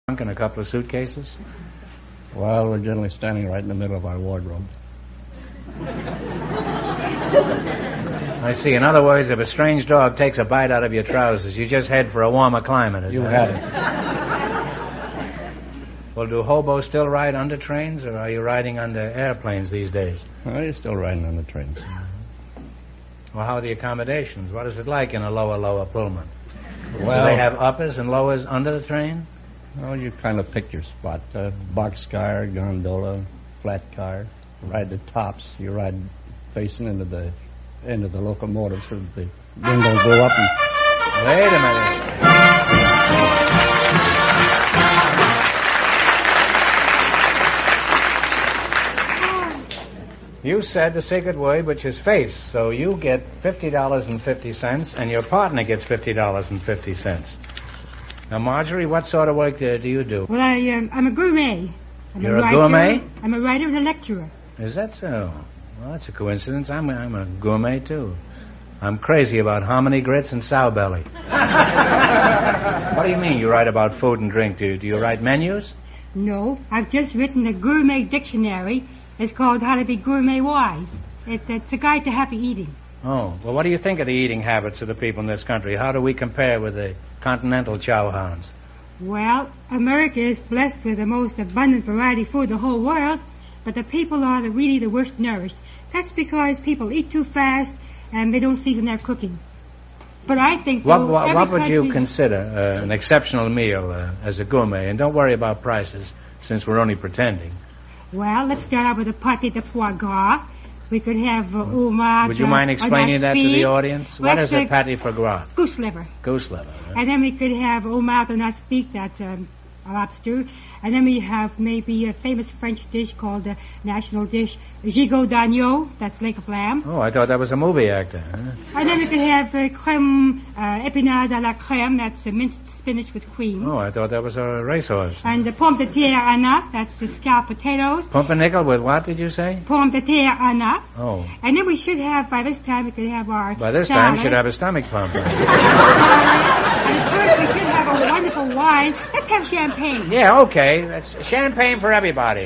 trunk and a couple of suitcases? Well, we're generally standing right in the middle of our wardrobe. I see. In other words, if a strange dog takes a bite out of your trousers, you just head for a warmer climate. You had it. Well, do hobos still ride under trains, or are you riding under airplanes these days? Well, you're still riding on the trains. Well, how are the accommodations? What is it like in a lower Pullman? Well, do they have uppers and lowers under the train? Well, you kind of pick your spot. Boxcar, gondola, flat car. Ride the tops. You ride facing into the end of the locomotive so that the windows go up and... Wait a minute. You said the secret word, which is face, so you get $50.50, and your partner gets $50.50. Now, Marjorie, what sort of work do you do? Well, I'm a gourmet. You're a gourmet? I'm a writer and a lecturer. Is that so? Well, that's a coincidence. I'm a gourmet, too. I'm crazy about hominy grits and sow belly. What do you mean you write about food and drink? Do you write menus? No, I've just written a gourmet dictionary. It's called How to Be Gourmet Wise. It's a guide to happy eating. Oh, well, what do you think of the eating habits of the people in this country? How do we compare with the continental chowhounds? Well, America is blessed with the most abundant variety of food in the whole world, but the people are really the worst nourished. That's because people eat too fast and they don't season their cooking. But I think... What would you consider an exceptional meal as a gourmet? And don't worry about prices, since we're only pretending. Well, let's start out with a pâté de foie gras. We could have homard. Would you mind explaining that to the audience? What is a pâté foie gras? Goose liver. Goose liver. Huh? And then we could have homard on aspic, that's a lobster. And then we have maybe a famous French dish called the national dish, gigot d'agneau, that's leg of lamb. Oh, I thought that was a movie actor. Huh? And then we could have crème épinarde à la crème, that's minced spinach with cream. Oh, I thought that was a racehorse. And the pomme de terre Anna, that's the scalloped potatoes. Pumpernickel with what, did you say? Pomme de terre Anna. Oh. And then we should have, by this time, we could have our By this salad. time, we should have a stomach pump. And of course, we should have a wonderful wine. Let's have champagne. Yeah, okay. That's champagne for everybody.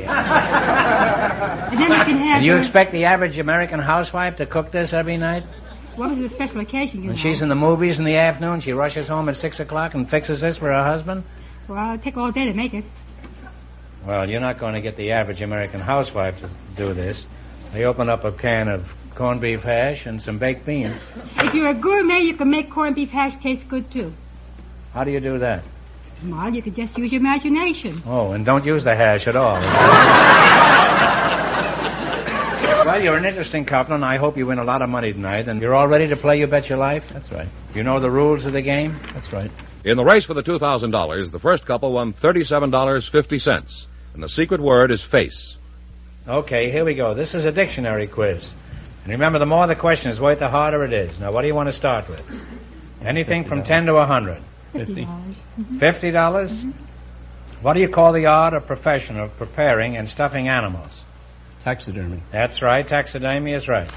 And then we can have... And you expect the average American housewife to cook this every night? What was the special occasion, you know? When she's in the movies in the afternoon, she rushes home at 6 o'clock and fixes this for her husband? Well, it'll take all day to make it. Well, you're not going to get the average American housewife to do this. They open up a can of corned beef hash and some baked beans. If you're a gourmet, you can make corned beef hash taste good, too. How do you do that? Well, you could just use your imagination. Oh, and don't use the hash at all. Well, you're an interesting couple, and I hope you win a lot of money tonight. And you're all ready to play You Bet Your Life? That's right. You know the rules of the game? That's right. In the race for the $2,000, the first couple won $37.50. And the secret word is face. Okay, here we go. This is a dictionary quiz. And remember, the more the question is worth, the harder it is. Now, what do you want to start with? Anything from 10 to 100. $50. $50? Mm-hmm. What do you call the art or profession of preparing and stuffing animals? Taxidermy. That's right. Taxidermy is right.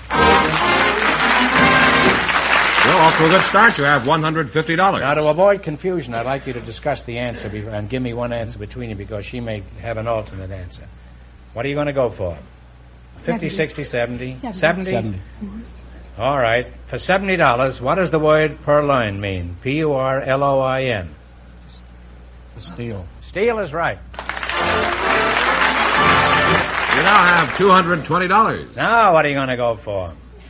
Well, off to a good start. You have $150. Now, to avoid confusion, I'd like you to discuss the answer and give me one answer between you, because she may have an alternate answer. What are you going to go for? 50, 60, 70? 70? 70. Mm-hmm. All right. For $70, what does the word purloin mean? P-U-R-L-O-I-N. Steel. Steel is right. You now have $220. Now, what are you going to go for?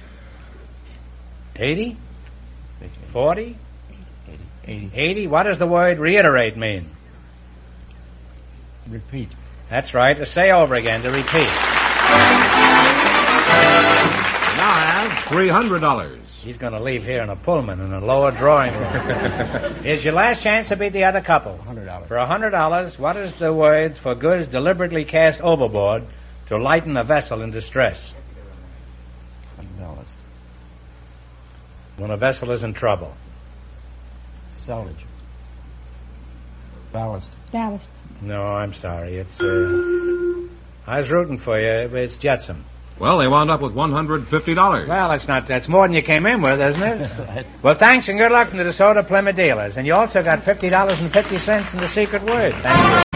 80? 40? 80. 80? What does the word reiterate mean? Repeat. That's right. To say over again, to repeat. You now have $300. He's going to leave here in a Pullman in a lower drawing room. Here's your last chance to beat the other couple. $100. For $100, what is the word for goods deliberately cast overboard to lighten a vessel in distress? Ballast. When a vessel is in trouble. Salvage. Ballast. Ballast. No, I'm sorry. It's, I was rooting for you. It's jetsam. Well, they wound up with $150. Well, that's more than you came in with, isn't it? Well, thanks and good luck from the DeSoto Plymouth dealers. And you also got $50.50 in the secret word. Thank you.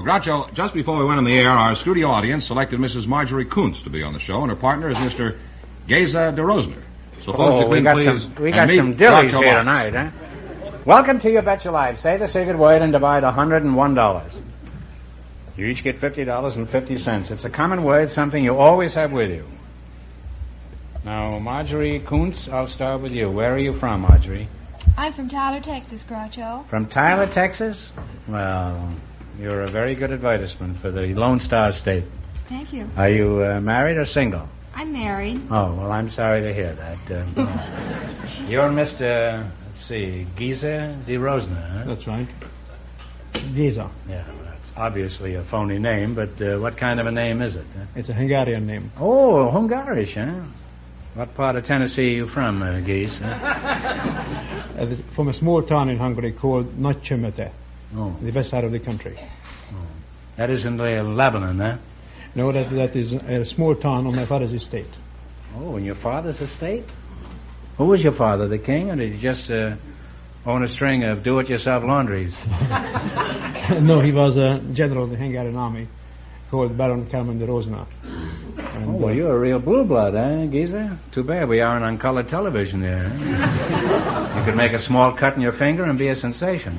Groucho, just before we went on the air, our studio audience selected Mrs. Marjorie Kuntz to be on the show, and her partner is Mr. Geza DeRosner. So, folks, you we can got please... some dillies here tonight, huh? Welcome to You Bet Your Life. Say the secret word and divide $101. You each get $50.50. It's a common word, something you always have with you. Now, Marjorie Kuntz, I'll start with you. Where are you from, Marjorie? I'm from Tyler, Texas, Groucho. From Tyler, Texas? Well, you're a very good advertisement for the Lone Star State. Thank you. Are you married or single? I'm married. Oh, well, I'm sorry to hear that. You're Mr., let's see, Geza DeRosner, huh? That's right. Geza. Yeah, well, that's obviously a phony name, but what kind of a name is it? It's a Hungarian name. Oh, Hungarish, huh? What part of Tennessee are you from, Gies? From a small town in Hungary called Nagykörmete, Oh. the west side of the country. Oh. That is in Lebanon, huh? No, that is a small town on my father's estate. Oh, in your father's estate? Who was your father, the king, or did he just own a string of do-it-yourself laundries? No, he was a general of the Hungarian army called Baron Kálmán de Rózsa. Oh, well, you're a real blue blood, eh, Geza? Too bad we aren't on color television there. Huh? You could make a small cut in your finger and be a sensation.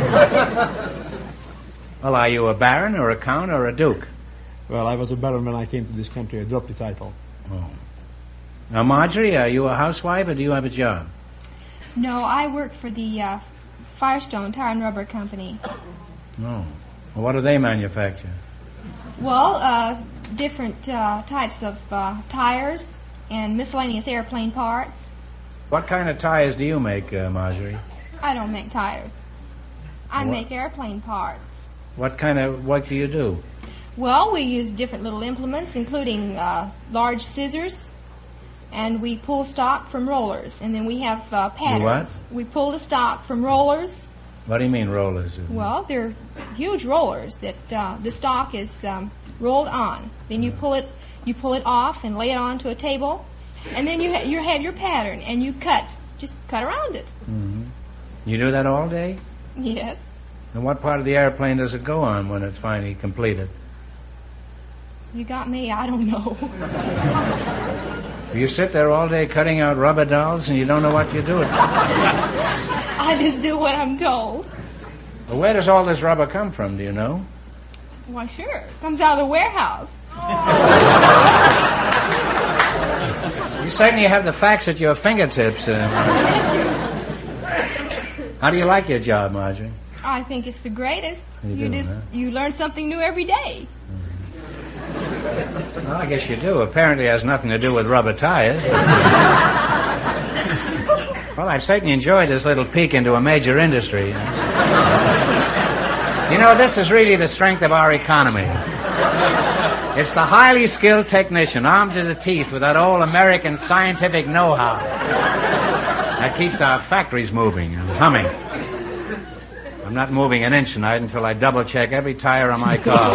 Well, are you a baron or a count or a duke? Well, I was a baron when I came to this country. I dropped the title. Oh. Now, Marjorie, are you a housewife or do you have a job? No, I work for the Firestone Tire and Rubber Company. Oh. Well, what do they manufacture? Well, different types of tires and miscellaneous airplane parts. What kind of tires do you make, Marjorie? I don't make tires. I What? make airplane parts. What kind of work do you do? Well, we use different little implements, including large scissors, and we pull stock from rollers, and then we have patterns. what? We pull the stock from rollers. What do you mean rollers? Well, they're huge rollers that the stock is rolled on. Then you pull it off and lay it onto a table, and then you have your pattern, and you just cut around it. Mm-hmm. You do that all day? Yes. And what part of the airplane does it go on when it's finally completed? You got me. I don't know. You sit there all day cutting out rubber dolls and you don't know what you're doing. I just do what I'm told. Well, where does all this rubber come from, do you know? Why, sure. It comes out of the warehouse. You certainly have the facts at your fingertips. How do you like your job, Marjorie? I think it's the greatest. You do, huh? You learn something new every day. Well, I guess you do. Apparently it has nothing to do with rubber tires. Well, I've certainly enjoyed this little peek into a major industry. You know, this is really the strength of our economy. It's the highly skilled technician, armed to the teeth with that old American scientific know-how that keeps our factories moving and humming. I'm not moving an inch tonight until I double-check every tire on my car.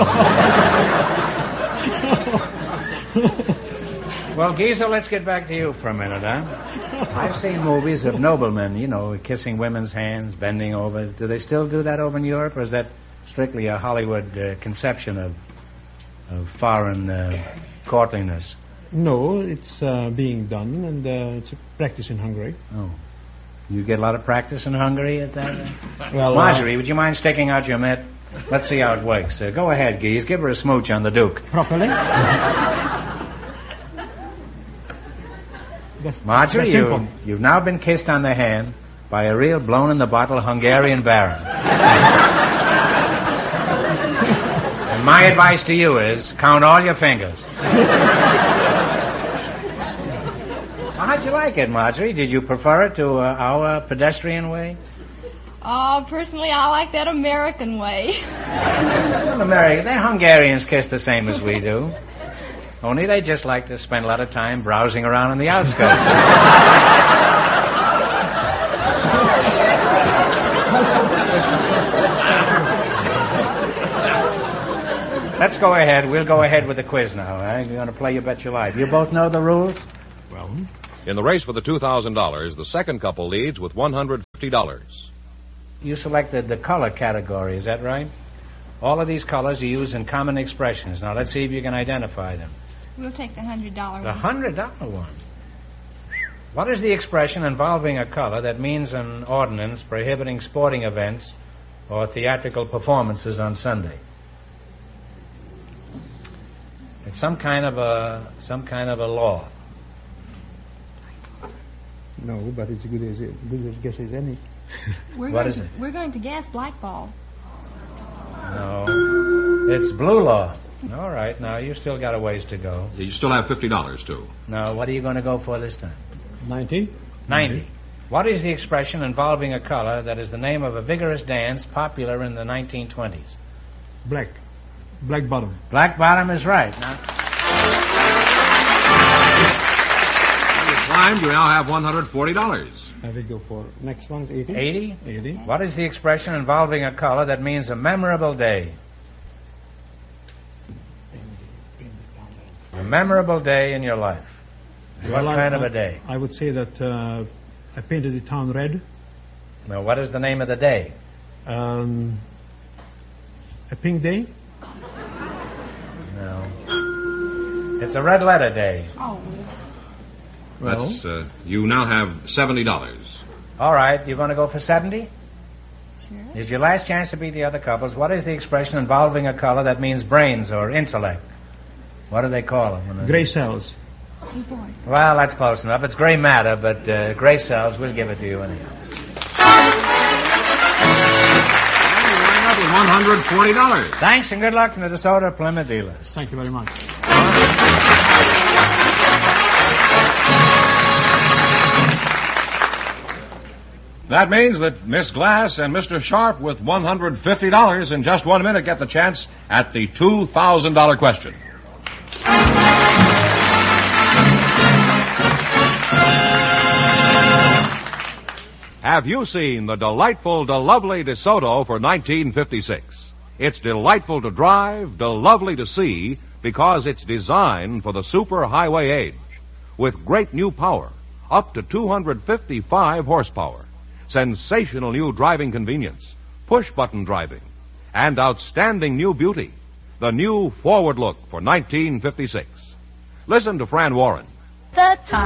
Well, Geza, let's get back to you for a minute, huh? I've seen movies of noblemen, you know, kissing women's hands, bending over. Do they still do that over in Europe, or is that strictly a Hollywood conception of foreign courtliness? No, it's being done, and it's a practice in Hungary. Oh. You get a lot of practice in Hungary at that? Well, Marjorie, would you mind sticking out your mitt? Let's see how it works. Go ahead, Gies. Give her a smooch on the Duke. Properly? Marjorie, that's simple. you've now been kissed on the hand by a real blown-in-the-bottle Hungarian baron. And my advice to you is, count all your fingers. How'd you like it, Marjorie? Did you prefer it to our pedestrian way? Personally, I like that American way. Well, the Hungarians kiss the same as we do. Only they just like to spend a lot of time browsing around in the outskirts. Let's go ahead. We'll go ahead with the quiz now. You're going to play You Bet Your Life. You both know the rules? Well, In the race for the $2,000, the second couple leads with $150. You selected the color category, is that right? All of these colors are used in common expressions. Now, let's see if you can identify them. We'll take the $100 The one. $100 one. What is the expression involving a color that means an ordinance prohibiting sporting events or theatrical performances on Sunday? It's some kind of a law. No, but it's good as guess as any. What is it? We're going to guess blackball. No. It's blue law. All right. Now, you still got a ways to go. You still have $50, too. Now, what are you going to go for this time? 90? 90. What is the expression involving a color that is the name of a vigorous dance popular in the 1920s? Black. Black bottom. Black bottom is right. Now, You climbed. You now have $140. I will go for next one, 80. 80? 80. What is the expression involving a color that means a memorable day? A memorable day in your life. What kind of a day? I would say that I painted the town red. Now, what is the name of the day? A pink day. No. It's a red letter day. Oh, That's, you now have $70. All right, you're going to go for 70? sure. Here's your last chance to beat the other couples. What is the expression involving a color that means brains or intellect? What do they call them? Gray cells. Oh, boy. Well, that's close enough. It's gray matter, but gray cells, we'll give it to you anyhow. And you wind up with $140. Thanks and good luck from the DeSoto Plymouth dealers. Thank you very much. That means that Miss Glass and Mr. Sharp with $150 in just 1 minute get the chance at the $2,000 question. Have you seen the delightful, lovely DeSoto for 1956? It's delightful to drive, lovely to see, because it's designed for the super highway age. With great new power, up to 255 horsepower, sensational new driving convenience, push-button driving, and outstanding new beauty. The new forward look for 1956. Listen to Fran Warren. The time.